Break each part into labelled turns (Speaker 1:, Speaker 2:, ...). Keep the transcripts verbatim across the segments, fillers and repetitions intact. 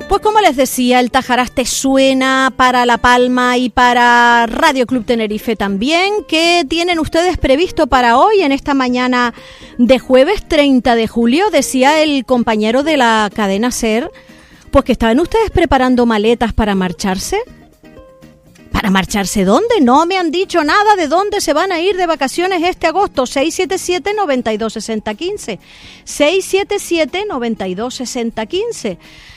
Speaker 1: Pues como les decía, el Tajaraste suena para La Palma y para Radio Club Tenerife también. ¿Qué tienen ustedes previsto para hoy, en esta mañana de jueves treinta de julio? Decía el compañero de la cadena SER, pues que estaban ustedes preparando maletas para marcharse. ¿Para marcharse dónde? No me han dicho nada de dónde se van a ir de vacaciones este agosto. seis siete siete, nueve dos seis cero uno cinco. seis siete siete, nueve dos seis cero uno cinco.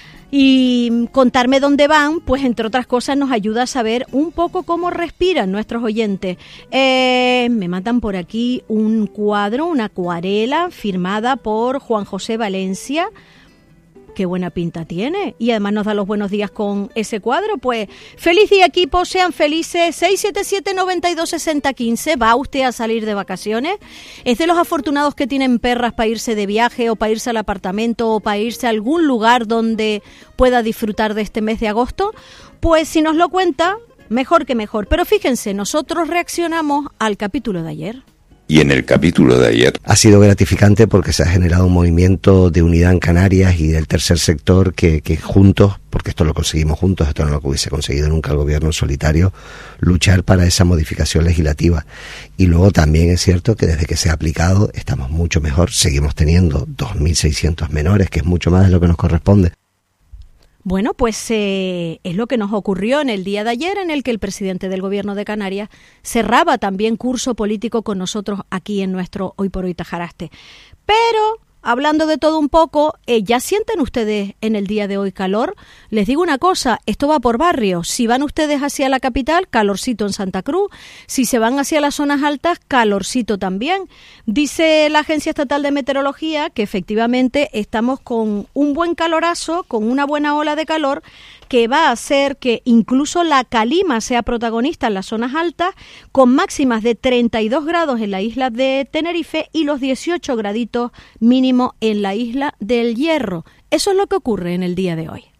Speaker 1: Y contarme dónde van, pues entre otras cosas nos ayuda a saber un poco cómo respiran nuestros oyentes. Eh, me mandan por aquí un cuadro, una acuarela firmada por Juan José Valencia. Qué buena pinta tiene. Y además nos da los buenos días con ese cuadro. Pues feliz día, equipo, sean felices. seis siete siete, nueve dos seis cero uno cinco. ¿Va usted a salir de vacaciones? ¿Es de los afortunados que tienen perras para irse de viaje o para irse al apartamento o para irse a algún lugar donde pueda disfrutar de este mes de agosto? Pues si nos lo cuenta, mejor que mejor. Pero fíjense, nosotros reaccionamos al capítulo de ayer.
Speaker 2: Y en el capítulo de ayer
Speaker 3: ha sido gratificante porque se ha generado un movimiento de unidad en Canarias y del tercer sector que, que juntos, porque esto lo conseguimos juntos, esto no lo hubiese conseguido nunca el gobierno solitario, luchar para esa modificación legislativa. Y luego también es cierto que desde que se ha aplicado estamos mucho mejor, seguimos teniendo dos mil seiscientos menores, que es mucho más de lo que nos corresponde.
Speaker 1: Bueno, pues eh, es lo que nos ocurrió en el día de ayer, en el que el presidente del Gobierno de Canarias cerraba también curso político con nosotros aquí en nuestro Hoy por Hoy Tajaraste. Pero, hablando de todo un poco, eh, ¿ya sienten ustedes en el día de hoy calor? Les digo una cosa, esto va por barrios. Si van ustedes hacia la capital, calorcito en Santa Cruz. Si se van hacia las zonas altas, calorcito también. Dice la Agencia Estatal de Meteorología que efectivamente estamos con un buen calorazo, con una buena ola de calor, que va a hacer que incluso la calima sea protagonista en las zonas altas, con máximas de treinta y dos grados en la isla de Tenerife y los dieciocho graditos mínimo en la isla del Hierro. Eso es lo que ocurre en el día de hoy.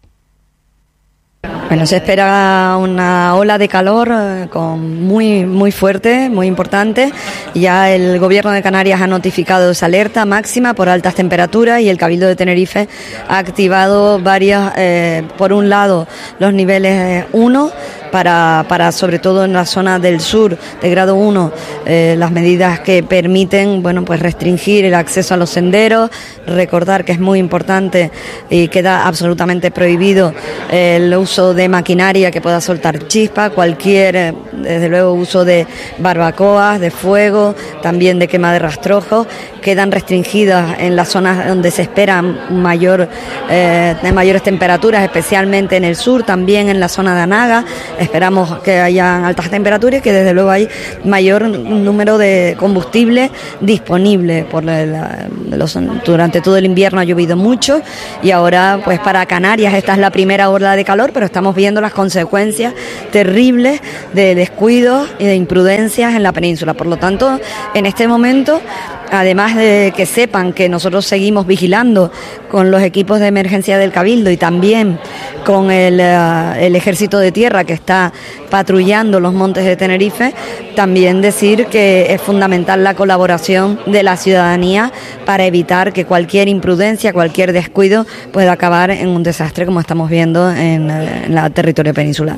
Speaker 4: Bueno, se espera una ola de calor eh, con muy muy fuerte, muy importante. Ya el Gobierno de Canarias ha notificado esa alerta máxima por altas temperaturas y el Cabildo de Tenerife ha activado varias, eh, por un lado, los niveles uno, para, para sobre todo en la zona del sur de grado uno, eh, las medidas que permiten, bueno, pues restringir el acceso a los senderos, recordar que es muy importante y queda absolutamente prohibido el uso de maquinaria que pueda soltar chispa, cualquier, desde luego, uso de barbacoas, de fuego, también de quema de rastrojos, quedan restringidas en las zonas donde se esperan mayor, eh, mayores temperaturas, especialmente en el sur, también en la zona de Anaga. Esperamos que hayan altas temperaturas y que desde luego hay mayor número de combustible disponible. Por la, los, durante todo el invierno ha llovido mucho y ahora, pues para Canarias esta es la primera ola de calor, pero estamos viendo las consecuencias terribles de descuidos y de imprudencias en la península. Por lo tanto, en este momento, además de que sepan que nosotros seguimos vigilando con los equipos de emergencia del Cabildo y también con el, uh, el Ejército de Tierra que está patrullando los montes de Tenerife, también decir que es fundamental la colaboración de la ciudadanía para evitar que cualquier imprudencia, cualquier descuido pueda acabar en un desastre como estamos viendo en, en la territorio peninsular.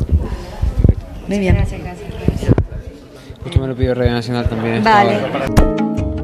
Speaker 5: Muy bien. Gracias, gracias. Justo me lo pidió Radio Nacional también.
Speaker 4: Vale.